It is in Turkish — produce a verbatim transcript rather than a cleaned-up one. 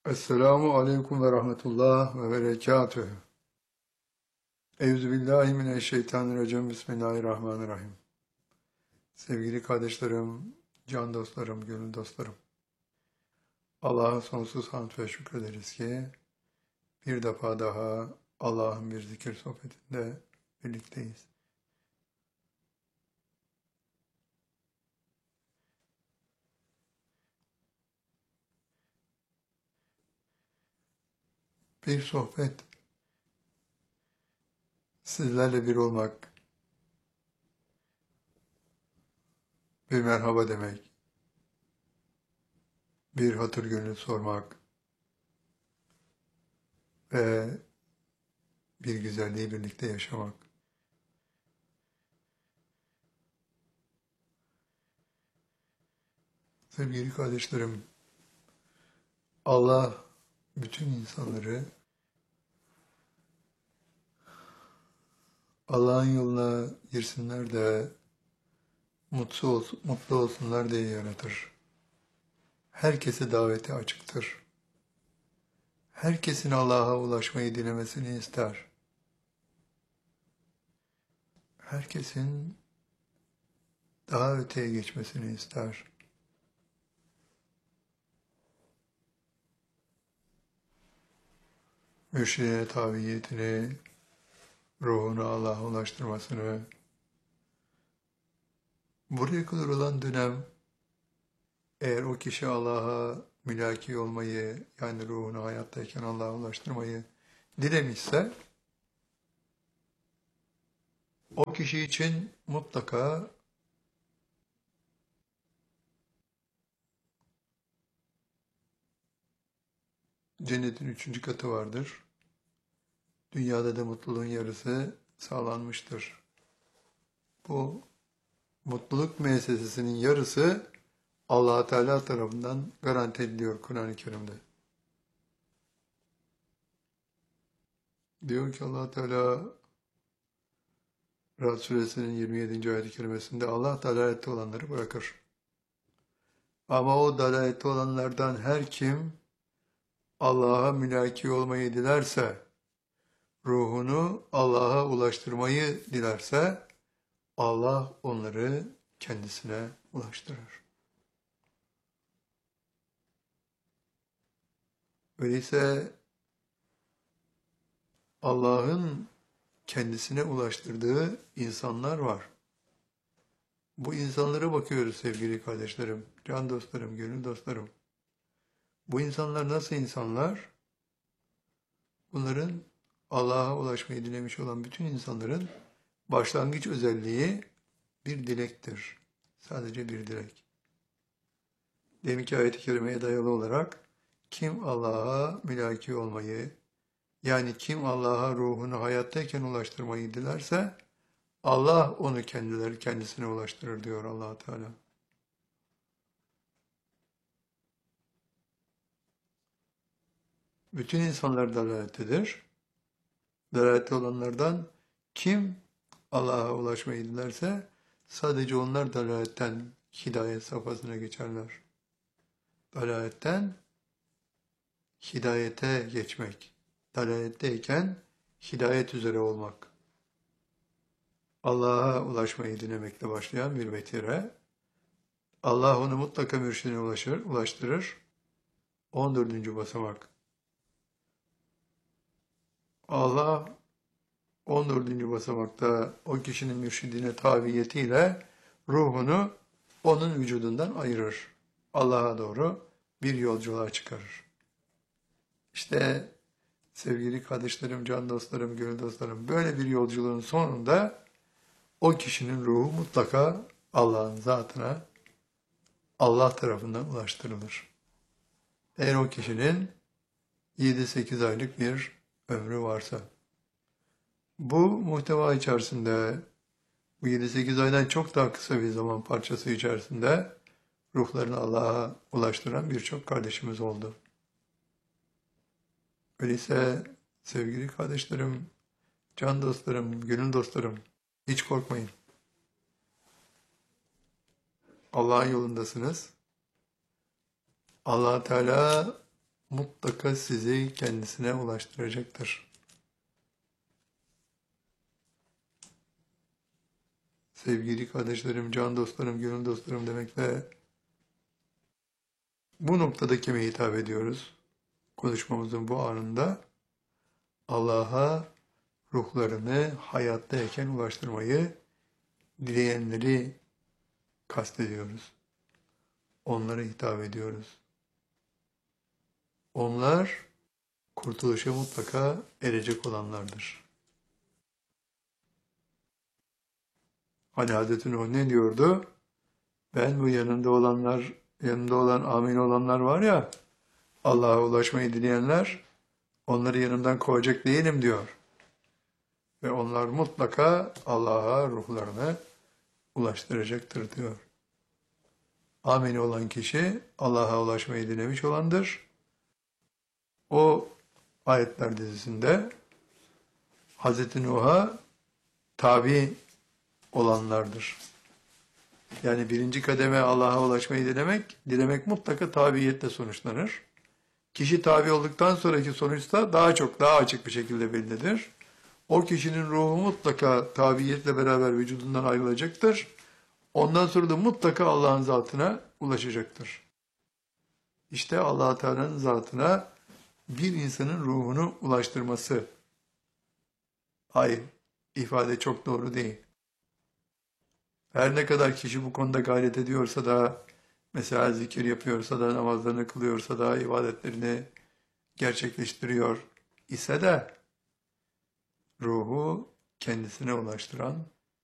Esselamu aleyküm ve rahmetullah ve berekatühü. Euzubillahimineşşeytanirracim. Bismillahirrahmanirrahim. Sevgili kardeşlerim, can dostlarım, gönül dostlarım. Allah'a sonsuz hamd ve şükrederiz ki bir defa daha Allah'ın bir zikir sohbetinde birlikteyiz. Bir sohbet, sizlerle bir olmak, bir merhaba demek, bir hatır gönül sormak ve bir güzelliği birlikte yaşamak. Sevgili kardeşlerim, Allah bütün insanları Allah'ın yoluna girsinler de mutlu, olsun, mutlu olsunlar diye yaratır. Herkese daveti açıktır. Herkesin Allah'a ulaşmayı dilemesini ister. Herkesin daha öteye geçmesini ister. Mürşidine tabiyetini, ruhunu Allah'a ulaştırmasını, buraya kadar olan dönem, eğer o kişi Allah'a mülaki olmayı, yani ruhunu hayattayken Allah'a ulaştırmayı dilemişse, o kişi için mutlaka cennetin üçüncü katı vardır. Dünyada da mutluluğun yarısı sağlanmıştır. Bu mutluluk müessesesinin yarısı Allah Teala tarafından garanti ediliyor Kur'an-ı Kerim'de. Diyor ki Allah Teala Ra'd suresinin yirmi yedinci ayet-i kerimesinde Allah dalalette olanları bırakır. Ama o dalalette olanlardan her kim Allah'a mülaki olmayı dilerse, ruhunu Allah'a ulaştırmayı dilerse, Allah onları kendisine ulaştırır. Öyleyse Allah'ın kendisine ulaştırdığı insanlar var. Bu insanlara bakıyoruz sevgili kardeşlerim, can dostlarım, gönül dostlarım. Bu insanlar nasıl insanlar? Bunların Allah'a ulaşmayı dilemiş olan bütün insanların başlangıç özelliği bir dilektir. Sadece bir dilek. Deminki ayet-i kerimeye dayalı olarak kim Allah'a mülaki olmayı, yani kim Allah'a ruhunu hayattayken ulaştırmayı dilerse Allah onu kendileri kendisine ulaştırır diyor Allah Teala. Bütün insanlar dalalettedir. Dalalette olanlardan kim Allah'a ulaşmayı dilerse sadece onlar dalaletten hidayet safhasına geçerler. Dalaletten hidayete geçmek. Dalaletteyken hidayet üzere olmak. Allah'a ulaşmayı dilemekle başlayan bir vetire. Allah onu mutlaka mürşidine ulaşır, ulaştırır. on dördüncü basamak. Allah on dördüncü basamakta o kişinin mürşidine tabiyetiyle ruhunu onun vücudundan ayırır. Allah'a doğru bir yolculuğa çıkarır. İşte sevgili kardeşlerim, can dostlarım, gönül dostlarım, böyle bir yolculuğun sonunda o kişinin ruhu mutlaka Allah'ın zatına, Allah tarafından ulaştırılır. Eğer o kişinin yedi sekiz aylık bir ömrü varsa. Bu muhteva içerisinde, bu yedi sekiz aydan çok daha kısa bir zaman parçası içerisinde ruhlarını Allah'a ulaştıran birçok kardeşimiz oldu. Öyleyse sevgili kardeşlerim, can dostlarım, gönül dostlarım, hiç korkmayın. Allah'ın yolundasınız. Allah Teala mutlaka sizi kendisine ulaştıracaktır. Sevgili kardeşlerim, can dostlarım, gönül dostlarım demekle bu noktada kime hitap ediyoruz? Konuşmamızın bu anında Allah'a ruhlarını hayattayken ulaştırmayı dileyenleri kastediyoruz. Onlara hitap ediyoruz. Onlar kurtuluşa mutlaka erecek olanlardır. Hani Hazreti Nuh ne diyordu? Ben bu yanında olanlar, yanında olan amin olanlar var ya, Allah'a ulaşmayı dileyenler, onları yanımdan kovacak değilim diyor. Ve onlar mutlaka Allah'a ruhlarını ulaştıracaktır diyor. Amin olan kişi Allah'a ulaşmayı dilemiş olandır. O ayetler dizisinde Hazreti Nuh'a tabi olanlardır. Yani birinci kademe Allah'a ulaşmayı dilemek, dilemek mutlaka tabiiyetle sonuçlanır. Kişi tabi olduktan sonraki sonuçta daha çok, daha açık bir şekilde bellidir. O kişinin ruhu mutlaka tabiiyetle beraber vücudundan ayrılacaktır. Ondan sonra da mutlaka Allah'ın zatına ulaşacaktır. İşte Allah Teala'nın zatına bir insanın ruhunu ulaştırması. Hayır, ifade çok doğru değil. Her ne kadar kişi bu konuda gayret ediyorsa da, mesela zikir yapıyorsa da, namazlarını kılıyorsa da, ibadetlerini gerçekleştiriyor ise de, ruhu kendisine ulaştıran